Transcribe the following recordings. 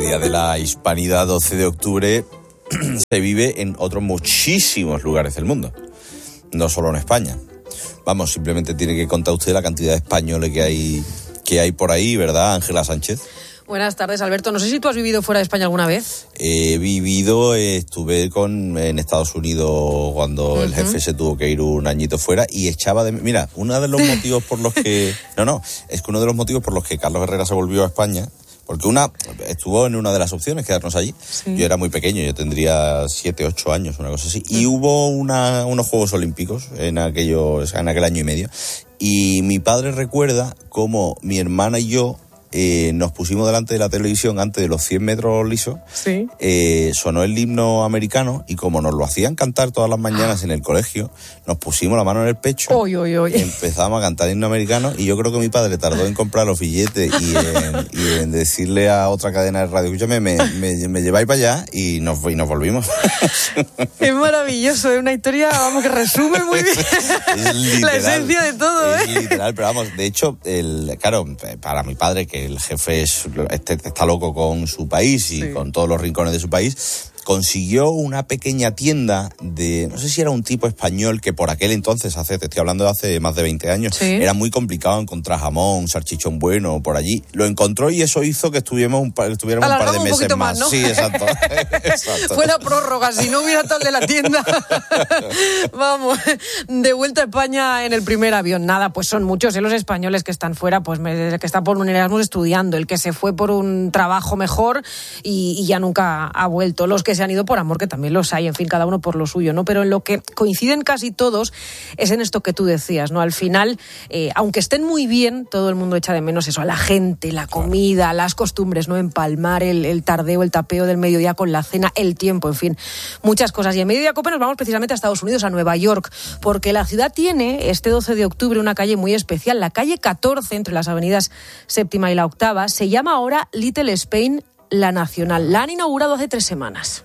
Día de la Hispanidad, 12 de octubre, se vive en otros muchísimos lugares del mundo, no solo en España. Vamos, simplemente tiene que contar usted la cantidad de españoles que hay por ahí, ¿verdad, Ángela Sánchez? Buenas tardes, Alberto. No sé si tú has vivido fuera de España alguna vez. Estuve en Estados Unidos cuando el jefe se tuvo que ir un añito fuera y echaba de... Mira, uno de los motivos por los que... es que uno de los motivos por los que Carlos Herrera se volvió a España, porque estuvo en una de las opciones, quedarnos allí. Sí. Yo era muy pequeño, yo tendría 7, 8 años, una cosa así. Y hubo unos Juegos Olímpicos en aquel año y medio. Y mi padre recuerda cómo mi hermana y yo nos pusimos delante de la televisión antes de los 100 metros lisos. Sí. Sonó el himno americano y como nos lo hacían cantar todas las mañanas en el colegio, nos pusimos la mano en el pecho y empezamos a cantar el himno americano. Y yo creo que mi padre tardó en comprar los billetes y en decirle a otra cadena de radio: escúchame, me lleváis para allá, y nos volvimos. Es maravilloso, es una historia, vamos, que resume muy bien la esencia de todo. Es literal, pero vamos, de hecho, claro, para mi padre, que el jefe está loco con su país y con todos los rincones de su país, consiguió una pequeña tienda de, no sé si era un tipo español, que por aquel entonces, te estoy hablando de hace más de 20 años, era muy complicado encontrar jamón, salchichón bueno por allí. Lo encontró y eso hizo que estuviéramos un par de meses más, ¿no? Sí, exacto. Fue la prórroga, si no hubiera tal de la tienda. Vamos, de vuelta a España en el primer avión. Nada, pues son muchos los españoles que están fuera, pues el que está por un Erasmus estudiando, el que se fue por un trabajo mejor y ya nunca ha vuelto, los que se han ido por amor, que también los hay, en fin, cada uno por lo suyo, ¿no? Pero en lo que coinciden casi todos es en esto que tú decías, ¿no? Al final, aunque estén muy bien, todo el mundo echa de menos eso, a la gente, la comida, las costumbres, ¿no? Empalmar el tardeo, el tapeo del mediodía con la cena, el tiempo, en fin, muchas cosas. Y en Mediodía Cope nos vamos precisamente a Estados Unidos, a Nueva York, porque la ciudad tiene este 12 de octubre una calle muy especial, la calle 14, entre las avenidas Séptima y la Octava, se llama ahora Little Spain, la Nacional. La han inaugurado hace 3 semanas.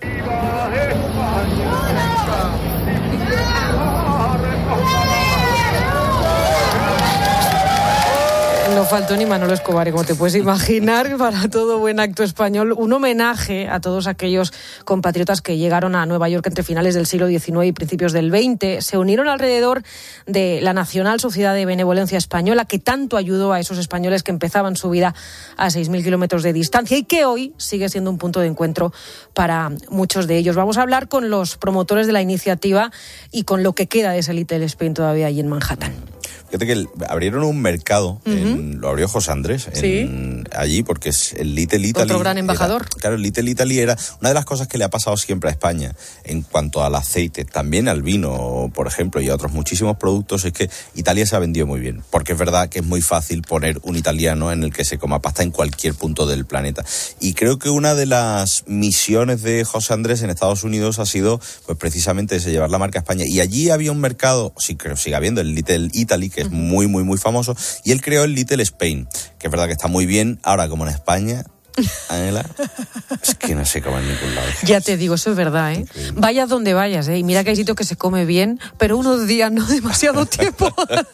No faltó ni Manolo Escobar, como te puedes imaginar, para todo buen acto español, un homenaje a todos aquellos compatriotas que llegaron a Nueva York entre finales del siglo XIX y principios del XX. Se unieron alrededor de la Nacional Sociedad de Benevolencia Española, que tanto ayudó a esos españoles que empezaban su vida a 6.000 kilómetros de distancia y que hoy sigue siendo un punto de encuentro para muchos de ellos. Vamos a hablar con los promotores de la iniciativa y con lo que queda de ese Little Spain todavía allí en Manhattan. Fíjate que abrieron un mercado, lo abrió José Andrés allí, porque es el Little Italy. Otro gran embajador. Claro, el Little Italy era una de las cosas que le ha pasado siempre a España en cuanto al aceite, también al vino, por ejemplo, y a otros muchísimos productos, es que Italia se ha vendido muy bien, porque es verdad que es muy fácil poner un italiano en el que se coma pasta en cualquier punto del planeta. Y creo que una de las misiones de José Andrés en Estados Unidos ha sido, pues precisamente ese, llevar la marca a España. Y allí había un mercado, sí, creo que sigue habiendo, el Little Italy, que es muy, muy, muy famoso, y él creó el Little Spain, que es verdad que está muy bien. Ahora, como en España, Ángela, es que no se come en ningún lado. Ya te digo, eso es verdad, ¿eh? Increíble. Vayas donde vayas, ¿eh? Y mira que hay sitios que se come bien, pero unos días, no demasiado tiempo.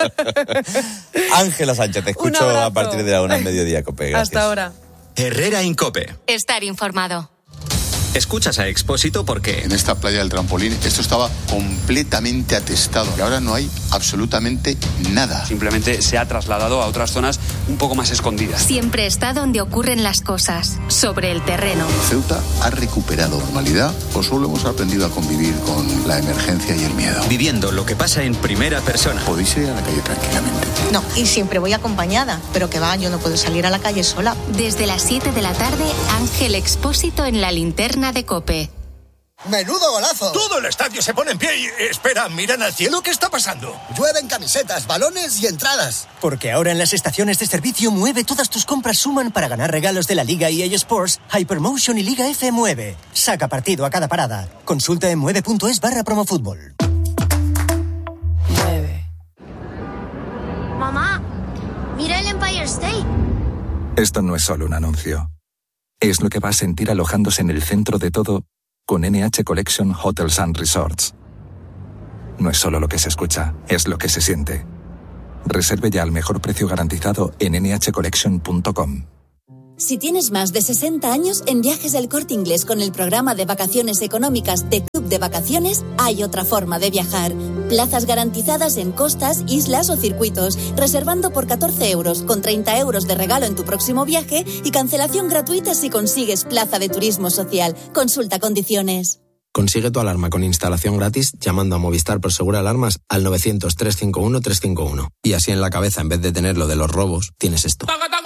Ángela Sánchez, te escucho a partir de la 1 en Mediodía Cope. Gracias. Hasta ahora. Herrera Incope. Estar informado. Escuchas a Expósito porque en esta playa del Trampolín esto estaba completamente atestado y ahora no hay absolutamente nada. Simplemente se ha trasladado a otras zonas un poco más escondidas. Siempre está donde ocurren las cosas, sobre el terreno. ¿Ceuta ha recuperado normalidad o solo hemos aprendido a convivir con la emergencia y el miedo? Viviendo lo que pasa en primera persona. ¿Podéis ir a la calle tranquilamente? No, y siempre voy acompañada, pero que va, yo no puedo salir a la calle sola. Desde las 7 de la tarde, Ángel Expósito en la linterna de COPE. ¡Menudo golazo! Todo el estadio se pone en pie y... Espera, ¿miran al cielo? ¿Qué está pasando? Llueven camisetas, balones y entradas. Porque ahora en las estaciones de servicio Mueve todas tus compras suman para ganar regalos de la Liga EA Sports, Hypermotion y Liga F Mueve. Saca partido a cada parada. Consulta en mueve.es/promofútbol. Mueve. Mamá, mira el Empire State. Esto no es solo un anuncio. Es lo que va a sentir alojándose en el centro de todo con NH Collection Hotels and Resorts. No es solo lo que se escucha, es lo que se siente. Reserve ya al mejor precio garantizado en nhcollection.com. Si tienes más de 60 años, en Viajes del Corte Inglés con el programa de vacaciones económicas de Club de Vacaciones, hay otra forma de viajar. Plazas garantizadas en costas, islas o circuitos, reservando por 14 euros, con 30 euros de regalo en tu próximo viaje y cancelación gratuita si consigues plaza de turismo social. Consulta condiciones. Consigue tu alarma con instalación gratis llamando a Movistar Prosegur Alarmas al 900-351-351. Y así en la cabeza, en vez de tener lo de los robos, tienes esto.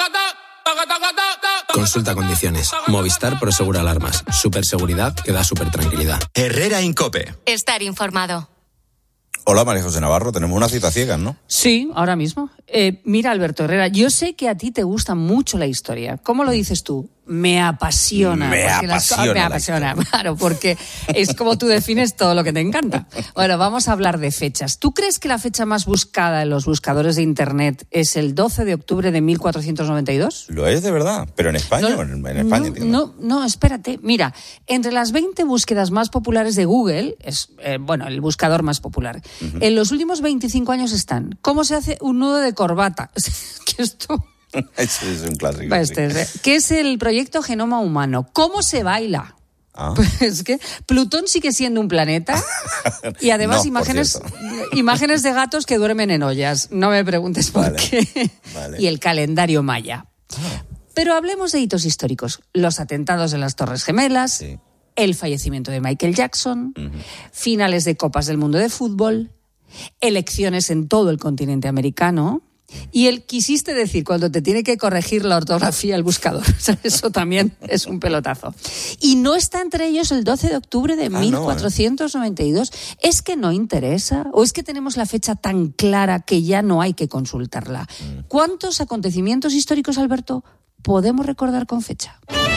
Consulta condiciones. Movistar Prosegur Alarmas. Superseguridad que da super tranquilidad. Herrera Incope. Estar informado. Hola, María José Navarro. Tenemos una cita ciegas, ¿no? Sí, ahora mismo. Mira, Alberto Herrera, yo sé que a ti te gusta mucho la historia. ¿Cómo lo dices tú? Me apasiona. Me apasiona, claro, porque es como tú defines todo lo que te encanta. Bueno, vamos a hablar de fechas. ¿Tú crees que la fecha más buscada en los buscadores de Internet es el 12 de octubre de 1492? Lo es de verdad, pero en España, No, en España. No, espérate. Mira, entre las 20 búsquedas más populares de Google, es el buscador más popular, en los últimos 25 años están: ¿cómo se hace un nudo de corbata? Que esto... Eso es un clásico. ¿Qué es el proyecto Genoma Humano? ¿Cómo se baila? Pues es que Plutón sigue siendo un planeta y además imágenes de gatos que duermen en ollas. No me preguntes por qué. Vale. Y el calendario maya. Pero hablemos de hitos históricos. Los atentados en las Torres Gemelas, el fallecimiento de Michael Jackson, finales de Copas del Mundo de fútbol, elecciones en todo el continente americano. Y quisiste decir cuando te tiene que corregir la ortografía el buscador. Eso también es un pelotazo. Y no está entre ellos el 12 de octubre de 1492. ¿Es que no interesa? ¿O es que tenemos la fecha tan clara que ya no hay que consultarla? ¿Cuántos acontecimientos históricos, Alberto, podemos recordar con fecha?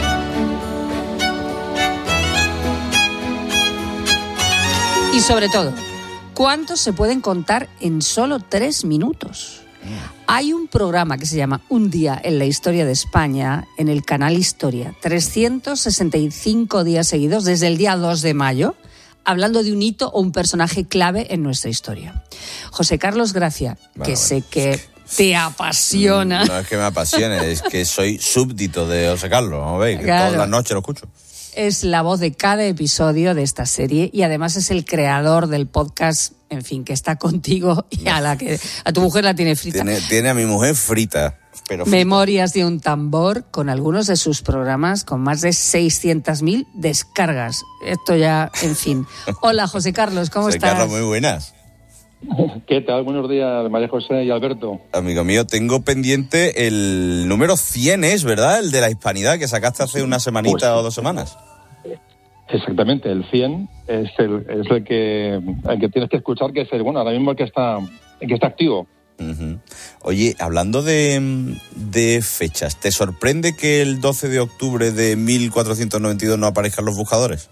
Y sobre todo, ¿cuántos se pueden contar en solo 3 minutos? Hay un programa que se llama Un día en la historia de España en el canal Historia, 365 días seguidos desde el día 2 de mayo, hablando de un hito o un personaje clave en nuestra historia. José Carlos Gracia, sé que te apasiona. No es que me apasione, es que soy súbdito de José Carlos, ¿no veis? Que todas las noches lo escucho. Es la voz de cada episodio de esta serie y además es el creador del podcast, en fin, que está contigo y a tu mujer la tiene frita. Tiene a mi mujer frita. Memorias de un tambor, con algunos de sus programas con más de 600.000 descargas. Esto ya, en fin. Hola, José Carlos, ¿cómo estás? Carlos, muy buenas. ¿Qué tal? Buenos días, María José y Alberto. Amigo mío, tengo pendiente el número 100, ¿es verdad? El de la hispanidad que sacaste hace una semanita o 2 semanas. Exactamente, el 100 es el que tienes que escuchar, que es ahora mismo el que está activo. Uh-huh. Oye, hablando de fechas, ¿te sorprende que el 12 de octubre de 1492 no aparezcan los buscadores?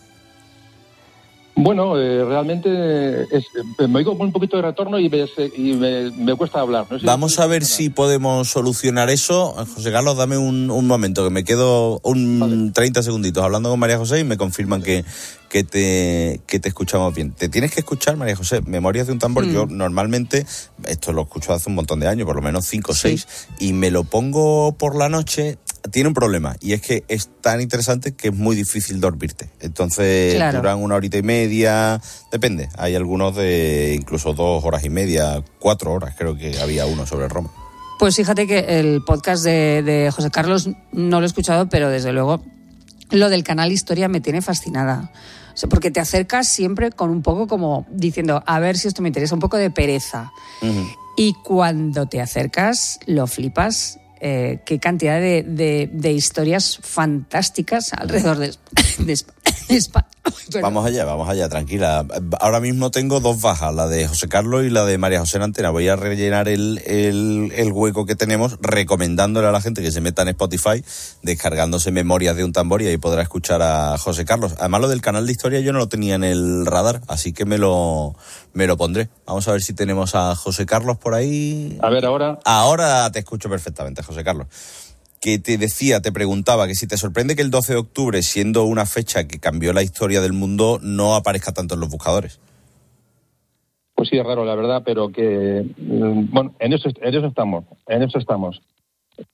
Bueno, realmente me oigo con un poquito de retorno y me cuesta hablar. No sé. Vamos a ver si podemos solucionar eso. José Carlos, dame un momento, que me quedo 30 segunditos hablando con María José y me confirman que te escuchamos bien. Te tienes que escuchar, María José, Memorias de un tambor. Yo normalmente, esto lo escucho hace un montón de años, por lo menos 5 o 6, y me lo pongo por la noche. Tiene un problema, y es que es tan interesante que es muy difícil dormirte. Entonces duran 1 horita y media, depende. Hay algunos de incluso 2 horas y media, 4 horas, creo que había uno sobre Roma. Pues fíjate que el podcast de José Carlos no lo he escuchado, pero desde luego lo del canal Historia me tiene fascinada. O sea, porque te acercas siempre con un poco como diciendo, a ver si esto me interesa, un poco de pereza. Uh-huh. Y cuando te acercas, lo flipas. Qué cantidad de historias fantásticas alrededor de España. Vamos allá, tranquila. Ahora mismo tengo 2 bajas, la de José Carlos y la de María José en antena. Voy a rellenar el hueco que tenemos recomendándole a la gente que se meta en Spotify, descargándose Memorias de un tambor, y ahí podrá escuchar a José Carlos. Además, lo del canal de Historia yo no lo tenía en el radar, así que me lo pondré. Vamos a ver si tenemos a José Carlos por ahí. A ver, ahora. Ahora te escucho perfectamente, José Carlos. Que te preguntaba que si te sorprende que el 12 de octubre, siendo una fecha que cambió la historia del mundo, no aparezca tanto en los buscadores. Pues sí, es raro, la verdad, pero que, bueno, en eso estamos.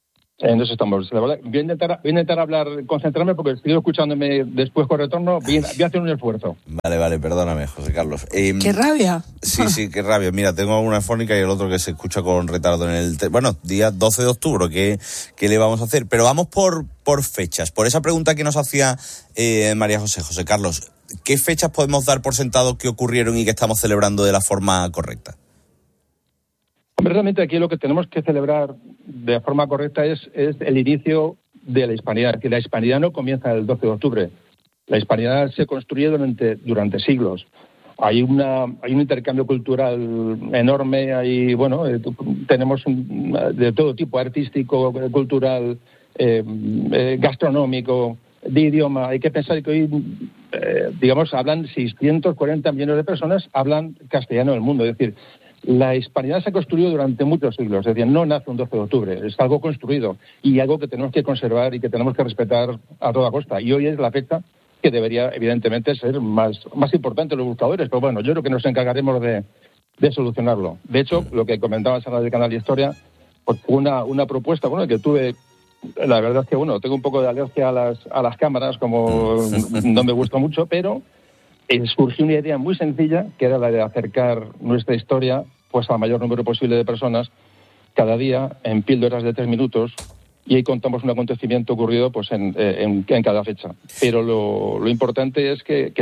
En eso estamos. Voy a intentar hablar, concentrarme, porque estoy escuchándome después con retorno. Voy a hacer un esfuerzo. Vale, perdóname, José Carlos. ¡Qué rabia! Sí, qué rabia. Mira, tengo una fónica y el otro que se escucha con retardo en el... Bueno, día 12 de octubre, ¿qué le vamos a hacer? Pero vamos por fechas. Por esa pregunta que nos hacía María José Carlos, ¿qué fechas podemos dar por sentado que ocurrieron y que estamos celebrando de la forma correcta? Realmente aquí lo que tenemos que celebrar de forma correcta es el inicio de la hispanidad, que la hispanidad no comienza el 12 de octubre. La hispanidad se construye durante siglos. Hay un intercambio cultural enorme, tenemos de todo tipo, artístico, cultural, gastronómico, de idioma. Hay que pensar que hoy, hablan 640 millones de personas, hablan castellano en el mundo. Es decir, la hispanidad se ha construido durante muchos siglos, es decir, no nace un 12 de octubre, es algo construido y algo que tenemos que conservar y que tenemos que respetar a toda costa. Y hoy es la fecha que debería, evidentemente, ser más importante los buscadores, pero bueno, yo creo que nos encargaremos de solucionarlo. De hecho, lo que comentabas en el canal de Historia, pues fue una propuesta, que tuve. La verdad es que, tengo un poco de alergia a las cámaras, como no me gusta mucho, pero surgió una idea muy sencilla, que era la de acercar nuestra historia pues al mayor número posible de personas cada día en píldoras de 3 minutos, y ahí contamos un acontecimiento ocurrido pues en cada fecha. Pero lo importante es que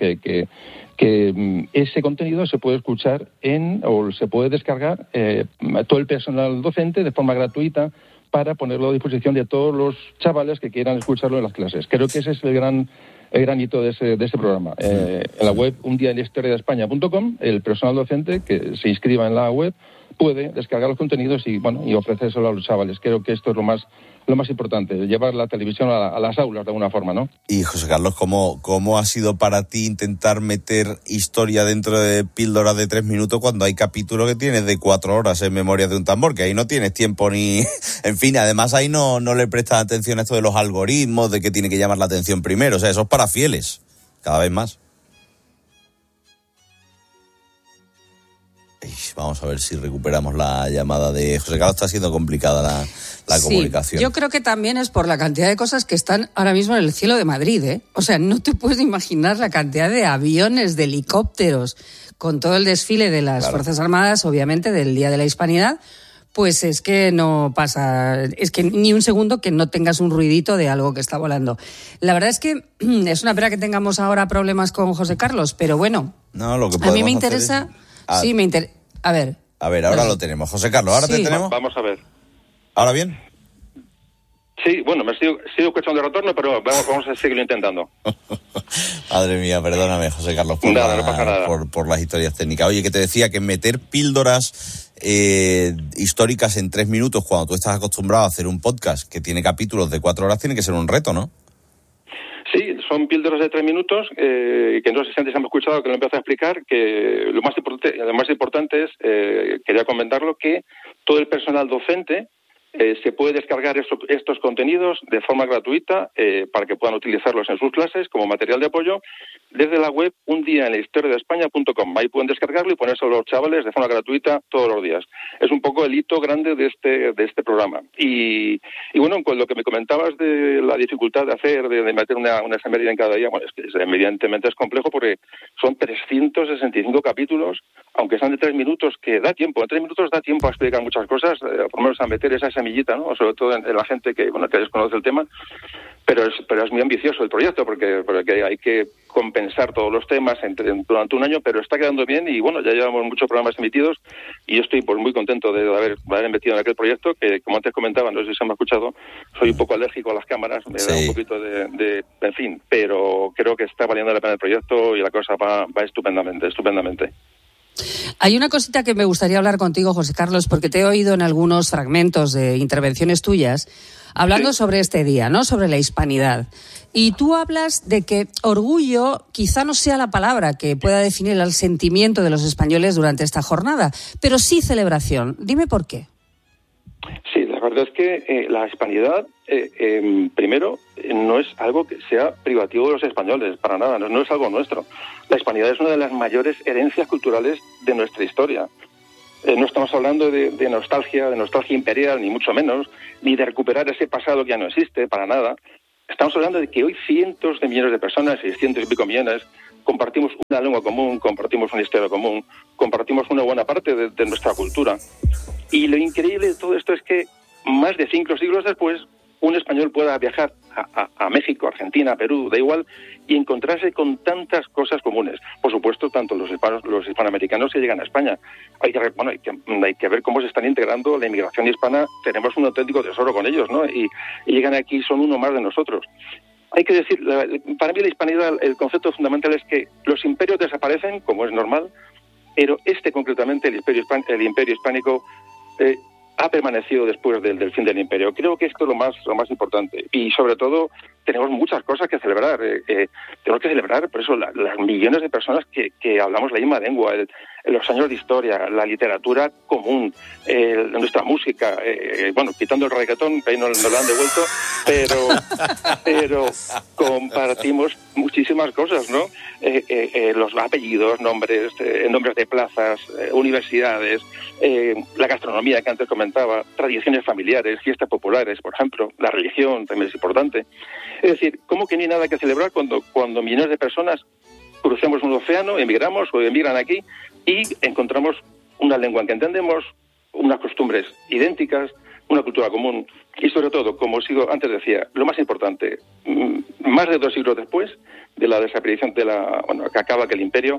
ese contenido se puede escuchar o se puede descargar todo el personal docente de forma gratuita, para ponerlo a disposición de todos los chavales que quieran escucharlo en las clases. Creo que ese es el gran hito de ese programa. En la web undiaenlahistoriadeespaña.com, el personal docente que se inscriba en la web puede descargar los contenidos y ofrecérselo a los chavales. Creo que esto es lo más importante, llevar la televisión a las aulas de alguna forma, ¿no? Y José Carlos, ¿cómo ha sido para ti intentar meter historia dentro de píldoras de 3 minutos cuando hay capítulos que tienes de 4 horas en Memorias de un tambor, que ahí no tienes tiempo ni... En fin, además ahí no le prestas atención a esto de los algoritmos, de que tiene que llamar la atención primero, o sea, eso es para fieles, cada vez más. Vamos a ver si recuperamos la llamada de José Carlos. Está siendo complicada la comunicación. Yo creo que también es por la cantidad de cosas que están ahora mismo en el cielo de Madrid, ¿eh? O sea, no te puedes imaginar la cantidad de aviones, de helicópteros, con todo el desfile de las Fuerzas Armadas, obviamente, del Día de la Hispanidad. Pues es que no pasa, es que ni un segundo que no tengas un ruidito de algo que está volando. La verdad es que es una pena que tengamos ahora problemas con José Carlos, pero bueno, no, lo que a mí me interesa... Sí, me interesa... A ver, ahora lo tenemos. José Carlos, ¿ahora te tenemos? Vamos a ver. ¿Ahora bien? Sí, bueno, me sigo escuchando de retorno, pero vamos a seguirlo intentando. Madre mía, perdóname, José Carlos, por las historias técnicas. Oye, que te decía que meter píldoras históricas en 3 minutos cuando tú estás acostumbrado a hacer un podcast que tiene capítulos de 4 horas tiene que ser un reto, ¿no? Sí, son píldoras de 3 minutos, que no sé si antes hemos escuchado que lo empiezo a explicar, que lo más importante es, quería comentarlo, que todo el personal docente se puede descargar estos contenidos de forma gratuita para que puedan utilizarlos en sus clases como material de apoyo desde la web undiaenlahistoriadeespaña.com. Ahí pueden descargarlo y ponérselo a los chavales de forma gratuita todos los días. Es un poco el hito grande de este programa. Y bueno, con lo que me comentabas de la dificultad de meter una efeméride en cada día, bueno, es que evidentemente es complejo porque son 365 capítulos, aunque sean de 3 minutos, que da tiempo. En 3 minutos da tiempo a explicar muchas cosas, por lo menos a meter esa semillita, ¿no? Sobre todo en la gente que desconoce el tema. Pero es muy ambicioso el proyecto porque hay que compensar todos los temas durante un año, pero está quedando bien y bueno, ya llevamos muchos programas emitidos y yo estoy pues muy contento de haber metido en aquel proyecto que, como antes comentaba, no sé si se me ha escuchado, soy un poco alérgico a las cámaras, me da un poquito en fin, pero creo que está valiendo la pena el proyecto y la cosa va estupendamente. Hay una cosita que me gustaría hablar contigo, José Carlos, porque te he oído en algunos fragmentos de intervenciones tuyas hablando sobre este día, ¿no? Sobre la hispanidad. Y tú hablas de que orgullo quizá no sea la palabra que pueda definir el sentimiento de los españoles durante esta jornada, pero sí celebración. Dime por qué. Sí, la verdad es que la hispanidad, primero, no es algo que sea privativo de los españoles, para nada, no es algo nuestro. La hispanidad es una de las mayores herencias culturales de nuestra historia. No estamos hablando de nostalgia imperial, ni mucho menos, ni de recuperar ese pasado que ya no existe, para nada. Estamos hablando de que hoy cientos de millones de personas, 600 y pico millones, compartimos una lengua común, compartimos una historia común, compartimos una buena parte de nuestra cultura. Y lo increíble de todo esto es que más de 5 siglos después, un español pueda viajar a México, Argentina, Perú, da igual, y encontrarse con tantas cosas comunes. Por supuesto, tanto los hispanoamericanos que llegan a España. Hay que ver cómo se están integrando la inmigración hispana. Tenemos un auténtico tesoro con ellos, ¿no? Y llegan aquí, son uno más de nosotros. Hay que decir, para mí la hispanidad, el concepto fundamental es que los imperios desaparecen, como es normal, pero concretamente, el imperio hispánico, ha permanecido después del fin del imperio. Creo que esto es lo más importante. Y sobre todo, tenemos muchas cosas que celebrar. Tenemos que celebrar, por eso, las millones de personas que hablamos la misma lengua, los años de historia, la literatura común, nuestra música, quitando el reggaetón, que ahí no lo han devuelto, pero compartimos muchísimas cosas, ¿no? Los apellidos, nombres de plazas, universidades, la gastronomía que antes comentaba, tradiciones familiares, fiestas populares, por ejemplo, la religión también es importante. Es decir, ¿cómo que ni nada que celebrar cuando millones de personas crucemos un océano, emigramos o emigran aquí y encontramos una lengua que entendemos, unas costumbres idénticas, una cultura común y sobre todo, como antes decía, lo más importante, más de 2 siglos después de la desaparición que acaba el imperio,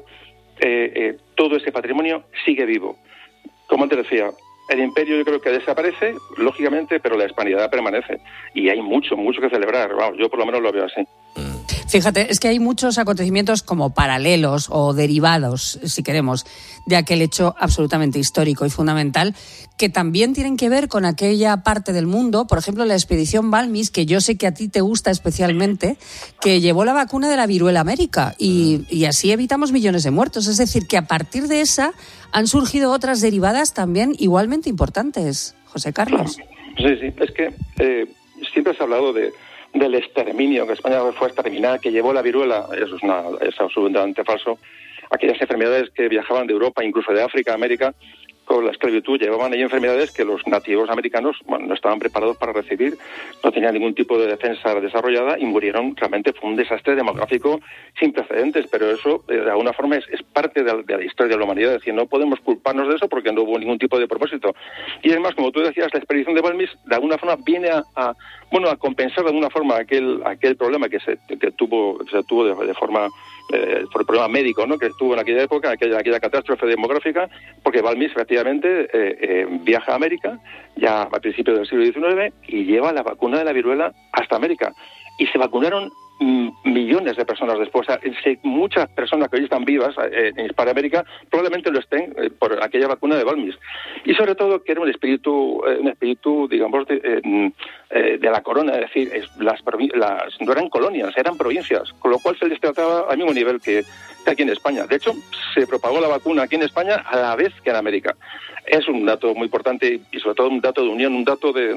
todo ese patrimonio sigue vivo. Como antes decía, el imperio yo creo que desaparece, lógicamente, pero la hispanidad permanece. Y hay mucho que celebrar. Vamos, yo por lo menos lo veo así. Fíjate, es que hay muchos acontecimientos como paralelos o derivados, si queremos, de aquel hecho absolutamente histórico y fundamental, que también tienen que ver con aquella parte del mundo, por ejemplo, la expedición Balmis, que yo sé que a ti te gusta especialmente, que llevó la vacuna de la viruela a América y así evitamos millones de muertos. Es decir, que a partir de esa han surgido otras derivadas también igualmente importantes. José Carlos. Sí, es que siempre se ha hablado del exterminio, que España fue exterminada, que llevó la viruela. Eso es absolutamente falso. Aquellas enfermedades que viajaban de Europa, incluso de África a América, con la esclavitud, llevaban ahí enfermedades que los nativos americanos no estaban preparados para recibir, no tenían ningún tipo de defensa desarrollada y murieron. Realmente fue un desastre demográfico sin precedentes, pero eso de alguna forma es parte de la historia de la humanidad. Es decir, no podemos culparnos de eso porque no hubo ningún tipo de propósito. Y además, como tú decías, la expedición de Balmis de alguna forma viene a compensar de alguna forma aquel problema que se tuvo de forma por el problema médico, ¿no?, que estuvo en aquella época, aquella catástrofe demográfica, porque Balmis efectivamente viaja a América ya a principios del siglo XIX y lleva la vacuna de la viruela hasta América. Y se vacunaron millones de personas después. O sea, muchas personas que hoy están vivas en Hispanoamérica probablemente lo estén por aquella vacuna de Balmis. Y sobre todo que era un espíritu digamos, de la corona, es decir, no eran colonias, eran provincias, con lo cual se les trataba al mismo nivel que aquí en España. De hecho, se propagó la vacuna aquí en España a la vez que en América. Es un dato muy importante y sobre todo un dato de unión, un dato de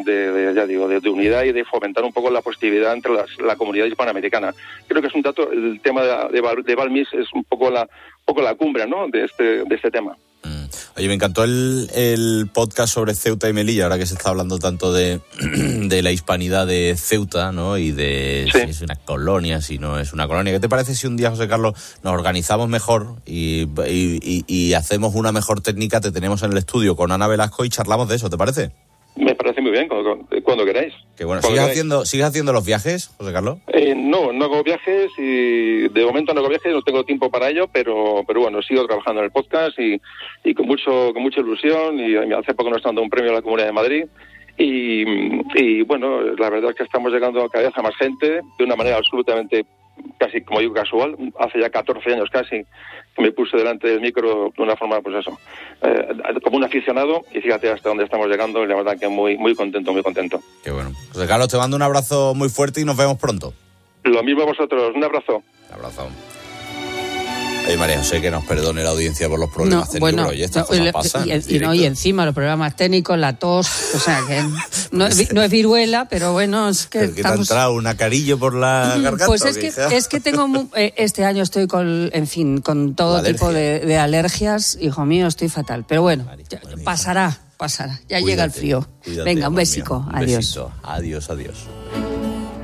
unidad y de fomentar un poco la positividad entre la comunidad hispanoamericana. Creo que es un dato, el tema de Balmis es un poco la cumbre, ¿no?, de este tema. Oye, me encantó el podcast sobre Ceuta y Melilla, ahora que se está hablando tanto de la hispanidad de Ceuta, ¿no?, y de si es una colonia, si no es una colonia. ¿Qué te parece si un día, José Carlos, nos organizamos mejor y hacemos una mejor técnica? Te tenemos en el estudio con Ana Velasco y charlamos de eso, ¿te parece? Me parece muy bien, cuando queráis. Qué bueno. ¿Sigues haciendo los viajes, José Carlos? No hago viajes y de momento no hago viajes, no tengo tiempo para ello, pero bueno, sigo trabajando en el podcast y con mucha ilusión, y hace poco nos están dando un premio a la Comunidad de Madrid y bueno, la verdad es que estamos llegando cada vez a más gente de una manera absolutamente casi, como digo, casual. Hace ya 14 años casi que me puse delante del micro de una forma, pues eso, como un aficionado, y fíjate hasta dónde estamos llegando, y la verdad que muy contento, muy contento. Qué bueno. José Carlos, te mando un abrazo muy fuerte y nos vemos pronto. Lo mismo a vosotros, un abrazo. Un abrazo. María José, que nos perdone la audiencia por los problemas técnicos, pero oye, estas cosas pasan. Y encima los problemas técnicos, la tos, o sea que no es viruela, pero bueno, es que ¿Pero que te ha entrado un acarillo por la garganta? Pues es que tengo, este año estoy con todo tipo de alergias, hijo mío, estoy fatal, pero bueno, pasará, ya cuídate, llega el frío. Venga, un besico, adiós. Besito. Adiós.